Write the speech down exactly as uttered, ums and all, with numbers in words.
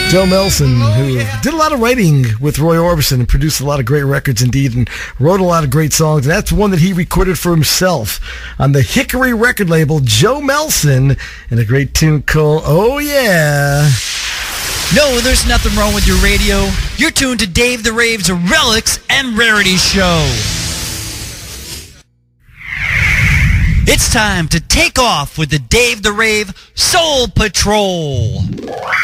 Joe Melson, who did a lot of writing with Roy Orbison and produced a lot of great records indeed and wrote a lot of great songs. And that's one that he recorded for himself on the Hickory record label, Joe Melson, and a great tune called Oh Yeah. No, there's nothing wrong with your radio. You're tuned to Dave the Rave's Relics and Rarities Show. It's time to take off with the Dave the Rave Soul Patrol.